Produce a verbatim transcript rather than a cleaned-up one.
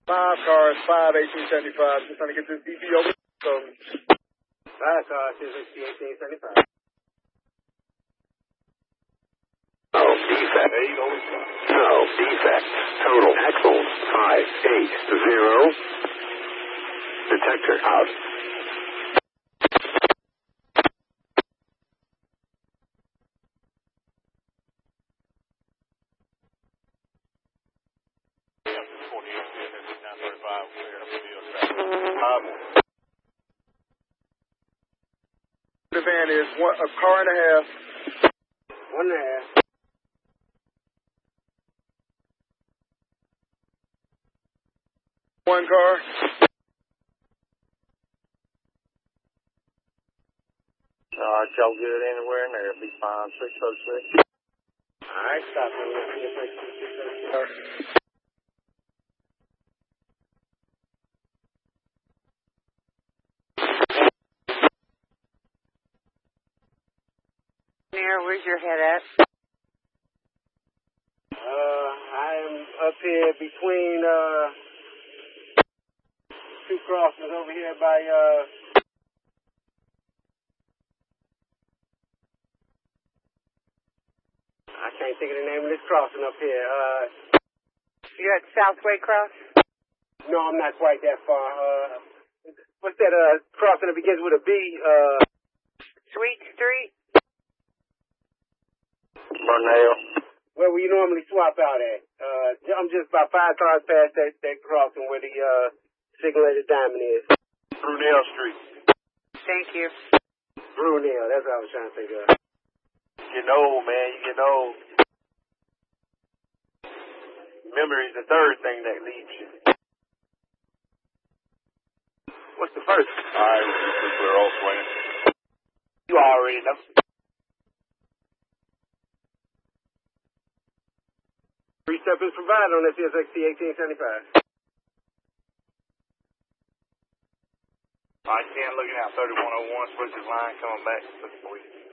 Five cars, five eighteen seventy-five. Just trying to get this D P over. So, five cars, eighteen seventy-five. Oh, defect. There you go. No, defect. Total. Axle. Five, eight, zero. Detector out. Um, the van is one, a car and a half. One and a half. One car. Alright, y'all good anywhere in there? It'll be fine. six oh six. Alright, stop it. Where's your head at? Uh, I am up here between, uh, two crossings over here by, uh, I can't think of the name of this crossing up here. Uh, You're at Southway Cross? no, I'm not quite that far. Uh, what's that, uh, crossing that begins with a B? Uh, Sweet Street? Burnell. Where we normally swap out at. Uh, I'm just about five cars past that, that crossing where the, uh, signalated diamond is. Brunel Street. Thank you. Brunel, that's what I was trying to think of. Getting old, man. You getting old. Memory is the third thing that leaves you. What's the first? Alright, we're all swinging. You already know. Three-step is provided on that C S X T eighteen seventy-five. Alright, ten looking out, thirty-one oh one, switches line, coming back, looking for you.